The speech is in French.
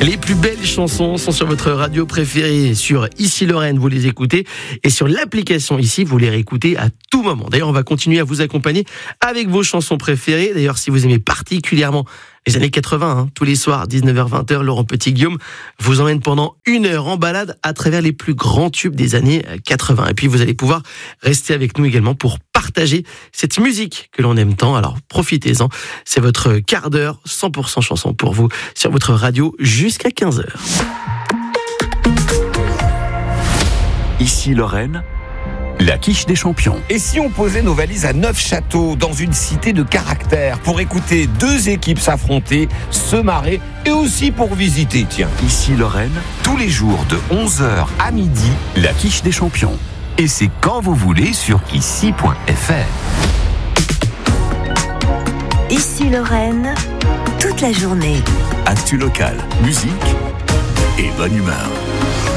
Les plus belles chansons sont sur votre radio préférée, sur Ici Lorraine, vous les écoutez, et sur l'application Ici, vous les réécoutez à tout moment. D'ailleurs, on va continuer à vous accompagner avec vos chansons préférées. D'ailleurs, si vous aimez particulièrement les années 80, tous les soirs, 19h-20h, Laurent Petit-Guillaume vous emmène pendant 1 heure en balade à travers les plus grands tubes des années 80. Et puis, vous allez pouvoir rester avec nous également pour partager cette musique que l'on aime tant. Alors, profitez-en. C'est votre quart d'heure 100% chanson pour vous sur votre radio jusqu'à 15h. Ici Lorraine, la quiche des champions. Et si on posait nos valises à Neufchâteau, dans une cité de caractère, pour écouter 2 équipes s'affronter, se marrer et aussi pour visiter, tiens. Ici Lorraine, tous les jours de 11h à midi, la quiche des champions. Et c'est quand vous voulez sur ici.fr. Ici Lorraine, toute la journée. Actu local, musique et bonne humeur.